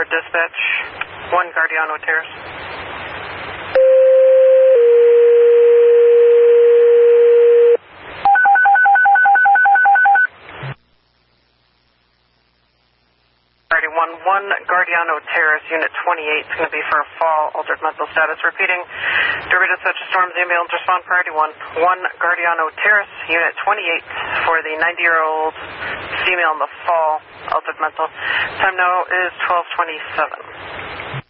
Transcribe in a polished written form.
dispatch, 1 Guardiano Terrace. Priority 1 Guardiano Terrace, Unit 28, is going to be for a fall, altered mental status. Repeating, Derby dispatch storms, ambulance respond, priority 1 Guardiano Terrace, Unit 28, for the 90-year-old female in the fall, altered mental. Time now is 12:27.